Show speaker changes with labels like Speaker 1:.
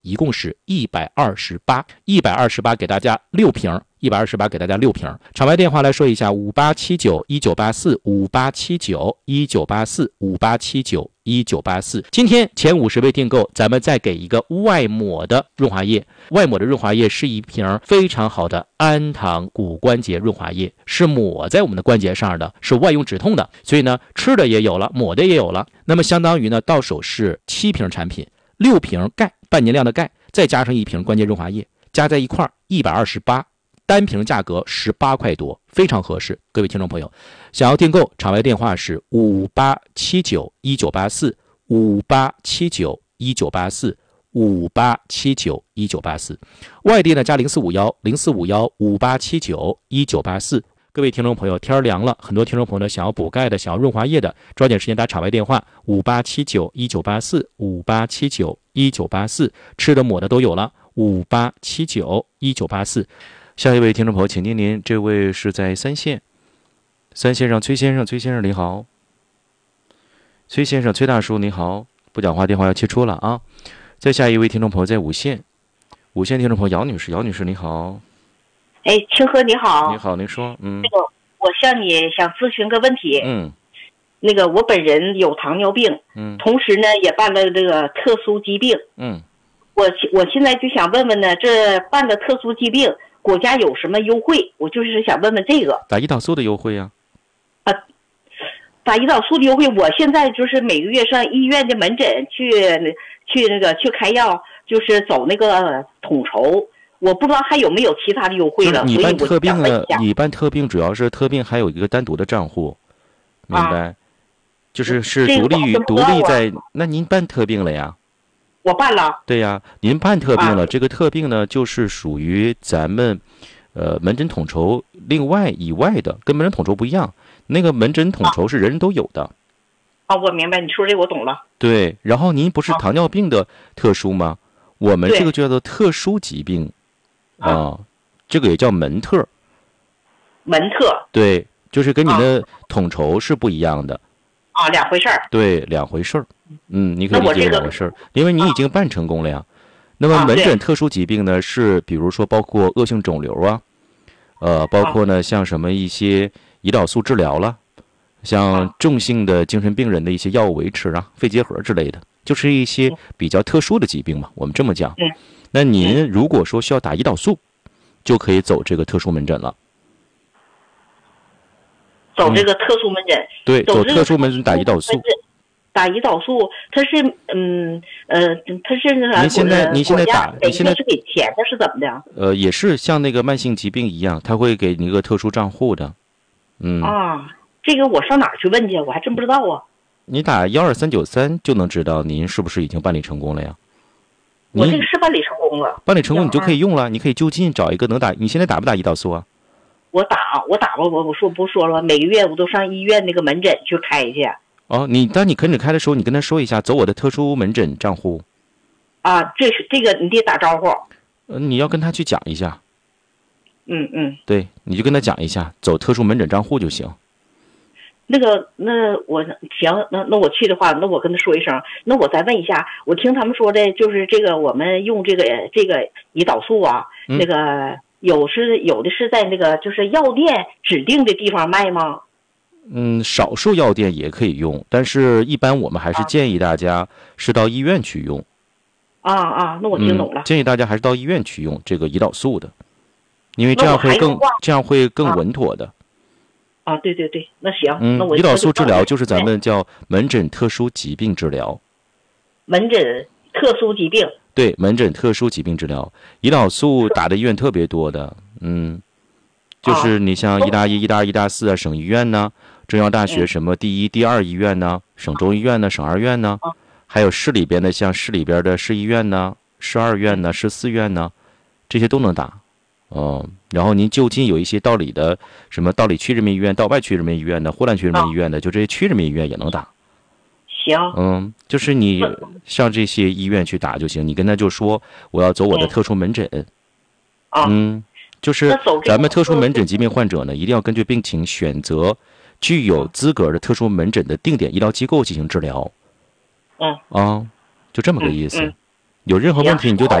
Speaker 1: 一共是128给大家6瓶，128给大家6瓶。场外电话来说一下，5879-1984-5879-1984-5879-1984。今天前50位订购，咱们再给一个外抹的润滑液。外抹的润滑液是一瓶非常好的安糖骨关节润滑液，是抹在我们的关节上的，是外用止痛的。所以呢，吃的也有了，抹的也有了。那么相当于呢，到手是7瓶产品，6瓶钙，半年量的钙，再加上1瓶关节润滑液，加在一块128，单瓶价格18块多，非常合适。各位听众朋友，想要订购，场外电话是5879-1984，5879-1984，5879-1984，外地呢加0451-0451-5879-1984。各位听众朋友，天凉了，很多听众朋友呢想要补钙的，想要润滑液的，抓紧时间打场外电话5879-1984，5879-1984，吃的抹的都有了，5879-1984。下一位听众朋友，请您，这位是在三线上崔先生您好，崔先生崔大叔您好，不讲话电话要切出了啊。再下一位听众朋友在五线听众朋友姚女士你好。
Speaker 2: 哎，清河你好。
Speaker 1: 你好，您说。
Speaker 2: 那个我向你想咨询个问题。那个我本人有糖尿病，同时呢也办了这个特殊疾病。我现在就想问问呢，这办了特殊疾病，国家有什么优惠？我就是想问问这个。
Speaker 1: 打胰岛素的优惠呀。
Speaker 2: 打胰岛素的优惠，我现在就是每个月上医院的门诊去开药，就是走那个统筹。我不知道还有没有其他的优惠了。
Speaker 1: 你办特病呢？你办特病主要是特病还有一个单独的账户，明白？就是独立在。那您办特病了呀？
Speaker 2: 我办了。
Speaker 1: 对呀，您办特病了，这个特病呢就是属于咱们门诊统筹以外的，跟门诊统筹不一样。那个门诊统筹是人人都有的。
Speaker 2: 我明白，你说这个我懂了。
Speaker 1: 对，然后您不是糖尿病的特殊吗？我们这个就叫做特殊疾病。这个也叫门特。对，就是跟你的统筹是不一样的。
Speaker 2: 两回事儿。
Speaker 1: 对，两回事儿。你可以理解两回事儿，因为你已经办成功了呀。那么门诊特殊疾病呢，是比如说包括恶性肿瘤啊，包括呢像什么一些胰岛素治疗了，像重性的精神病人的一些药物维持啊，肺结核之类的，就是一些比较特殊的疾病嘛，我们这么讲。那您如果说需要打胰岛素，就可以走这个特殊门诊了。
Speaker 2: 走这个特殊门诊。
Speaker 1: 对，走特殊门诊打胰岛素。
Speaker 2: 打胰岛素，它是
Speaker 1: 您现在
Speaker 2: 是给钱的，是怎么的？
Speaker 1: 也是像那个慢性疾病一样，他会给你一个特殊账户的。
Speaker 2: 这个我上哪儿去问去？我还真不知道啊。
Speaker 1: 你打12393就能知道您是不是已经办理成功了呀？
Speaker 2: 我这个是办理成功了。
Speaker 1: 办理成功你就可以用了，你可以就近找一个能打。你现在打不打胰岛素啊？
Speaker 2: 我打吧，我说了，每个月我都上医院那个门诊去开去。
Speaker 1: 当你门诊开的时候，你跟他说一下，走我的特殊门诊账户。
Speaker 2: 这个你得打招呼。
Speaker 1: 你要跟他去讲一下。
Speaker 2: 对，
Speaker 1: 你就跟他讲一下，走特殊门诊账户就行。
Speaker 2: 那我行，那我去的话，那我跟他说一声。那我再问一下，我听他们说的，就是这个我们用这个胰岛素啊，那个有的是在那个就是药店指定的地方卖吗？
Speaker 1: 少数药店也可以用，但是一般我们还是建议大家是到医院去用。
Speaker 2: 那我听懂了。
Speaker 1: 建议大家还是到医院去用这个胰岛素的，因为这样会更稳妥的。
Speaker 2: 对，那行。那我
Speaker 1: 胰岛素治疗就是咱们叫门诊特殊疾病治疗。
Speaker 2: 门诊特殊疾病。
Speaker 1: 对，门诊特殊疾病治疗，胰岛素打的医院特别多的。就是你像医大1、医大2、医大4啊，省医院呢，中央大学什么第1、第2医院呢，省中医院呢，省2院呢，还有市里边的，像市里边的市医院呢，市2院呢，市4院呢，这些都能打。然后您就近有一些道里的什么道里区人民医院、道外区人民医院的、呼兰区人民医院的，就这些区人民医院也能打。
Speaker 2: 行。
Speaker 1: 就是你上这些医院去打就行，你跟他就说我要走我的特殊门诊。就是咱们特殊门诊疾病患者呢，一定要根据病情选择具有资格的特殊门诊的定点医疗机构进行治疗。就这么个意思。 有任何问题你就打